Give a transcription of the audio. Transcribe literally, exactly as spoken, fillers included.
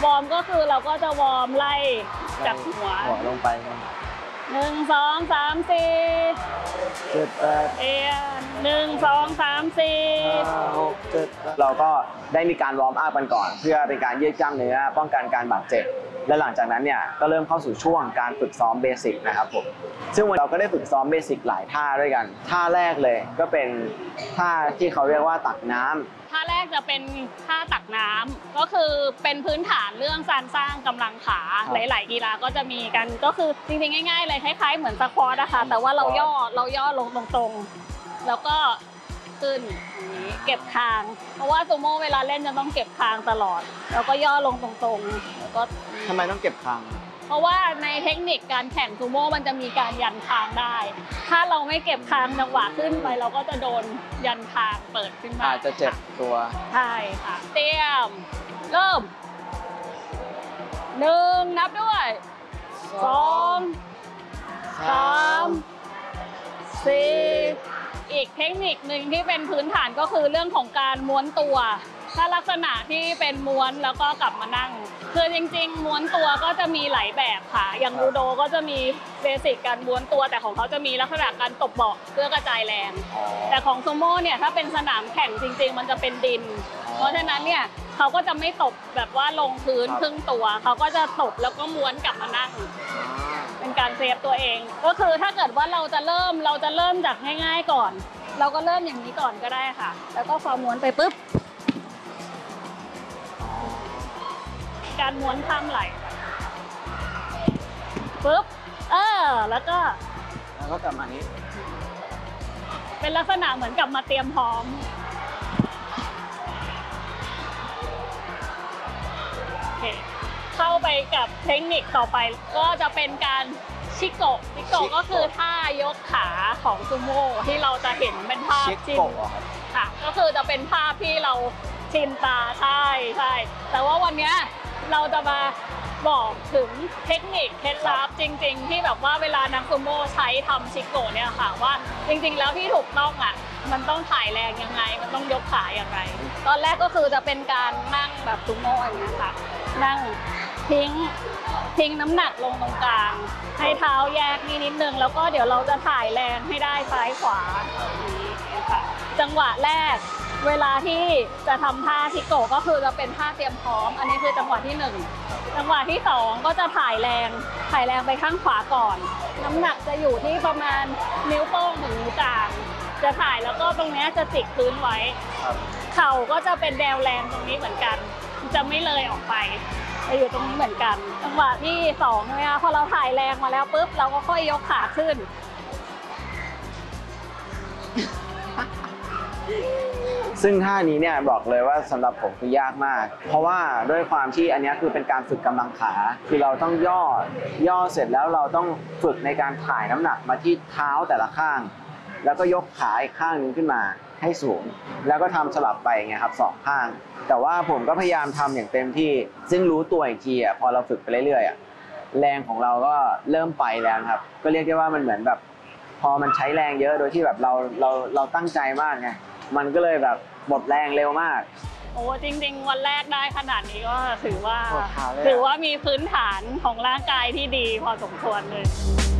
วอร์มก็คือเราก็จะวอร์มไล่จากหัวหัวลงไปหนึ่งสองสามสี่เจ็ดแปดเอียหนึ่งสองสามสี่ห้าหกเจ็ดเราก็ได้มีการวอร์มอัพกันก่อนเพื่อเป็นการยืดกล้ามเนื้อป้องกันการบาดเจ็บและหลังจากนั้นเนี่ยก็เริ่มเข้าสู่ช่วงการฝึกซ้อมเบสิกนะครับผมซึ่งวันเราก็ได้ฝึกซ้อมเบสิกหลายท่าด้วยกันท่าแรกเลยก็เป็นท่าที่เขาเรียกว่าตักน้ำท่าแรกจะเป็นท่าตักน้ำก็คือเป็นพื้นฐานเรื่องการสร้างกำลังขาหลายๆกีฬาก็จะมีกันก็คือจริงๆง่ายๆเลยคล้ายๆเหมือนสควอตนะคะแต่ว่าเราย่อเราย่อลงตรงๆแล้วก็ขึ้นอย่างนี้เก็บคางเพราะว่าซูโม่เวลาเล่นจะต้องเก็บคางตลอดแล้วก็ย่อลงตรงๆแล้วก็ทำไมต้องเก็บคางเพราะว่าในเทคนิคการแข่งซูโม่มันจะมีการยันคางได้ถ้าเราไม่เก็บคางจังหวะขึ้นไปเราก็จะโดนยันคางเปิดขึ้นมาอาจจะเจ็บตัวใช่ค่ะเตรียมเริ่มหนึ่งนับด้วยสองสามสี่อีกเทคนิคหนึ่งที่เป็นพื้นฐานก็คือเรื่องของการม้วนตัวถ้าลักษณะที่เป็นม้วนแล้วก็กลับมานั่งคือจริงๆม้วนตัวก็จะมีหลายแบบค่ะอย่างยูโดก็จะมีเบสิกการม้วนตัวแต่ของเขาจะมีลักษณะการตบเบาะเพื่อกระจายแรงแต่ของซูโม่เนี่ยถ้าเป็นสนามแข่งจริงๆมันจะเป็นดินเพราะฉะนั้นเนี่ยเขาก็จะไม่ตบแบบว่าลงพื้นครึ่งตัวเขาก็จะตบแล้วก็ม้วนกลับมานั่งเป็นการเซฟตัวเองก็คือถ้าเกิดว่าเราจะเริ่มเราจะเริ่มจากง่ายๆก่อนเราก็เริ่มอย่างนี้ก่อนก็ได้ค่ะแล้วก็พอม้วนไปปุ๊บการม้วนข้ามไหล่ปุ๊บเออแล้วก็แล้วก็กลับมานี้เป็นลักษณะเหมือนกับมาเตรียมพร้อมโอเคเข้าไปกับเทคนิคต่อไปก็จะเป็นการชิโกะชิโกะก็คือท่ายกขาของซูโม่ที่เราจะเห็นเป็นภาพชินค่ะก็คือจะเป็นภาพที่เราชินตาใช่ใช่แต่ว่าวันนี้เราจะมาบอกถึงเทคนิคเคล็ดลับจริงๆที่แบบว่าเวลานักซูโม่ใช้ทำชิโกะเนี่ยค่ะว่าจริงๆแล้วที่ถูกต้องอ่ะมันต้องถ่ายแรงยังไงมันต้องยกขาอย่างไรตอนแรกก็คือจะเป็นการนั่งแบบซูโม่อย่างนี้ค่ะนั่งทิ้งทิ้งน้ำหนักลงตรงกลางให้เท้าแยกนิดนิดนึงแล้วก็เดี๋ยวเราจะถ่ายแรงให้ได้ซ้ายขวาอย่างนี้ค่ะจังหวะแรกเวลาที่จะทำท่าชิโกะก็คือจะเป็นท่าเตรียมพร้อมอันนี้คือจังหวะที่หนึ่งจังหวะที่สองก็จะถ่ายแรงถ่ายแรงไปข้างขวาก่อนน้ำหนักจะอยู่ที่ประมาณนิ้วโป้งถึงนิ้วกลางจะถ่ายแล้วก็ตรงนี้จะจิกพื้นไว้เข่าก็จะเป็นแนวแรงตรงนี้เหมือนกันจะไม่เลยออกไปจะอยู่ตรงนี้เหมือนกันจังหวะที่สองนะคะพอเราถ่ายแรงมาแล้วปุ๊บเราก็ค่อยยกขาขึ้นซึ่งท่านี้เนี่ยบอกเลยว่าสำหรับผมคือยากมากเพราะว่าด้วยความที่อันนี้คือเป็นการฝึกกำลังขาคือเราต้องย่อย่อเสร็จแล้วเราต้องฝึกในการถ่ายน้ำหนักมาที่เท้าแต่ละข้างแล้วก็ยกขาอีกข้างนึงขึ้นมาให้สูงแล้วก็ทำสลับไปไงครับสองข้างแต่ว่าผมก็พยายามทำอย่างเต็มที่ซึ่งรู้ตัวอีกทีอ่ะพอเราฝึกไปเรื่อยๆอ่ะแรงของเราก็เริ่มไปแล้วครับก็เรียกได้ว่ามันเหมือนแบบพอมันใช้แรงเยอะโดยที่แบบเราเราเราตั้งใจมากไงมันก็เลยแบบหมดแรงเร็วมากโอ้จริงๆวันแรกได้ขนาดนี้ก็ถือว่าถือว่ามีพื้นฐานของร่างกายที่ดีพอสมควรเลย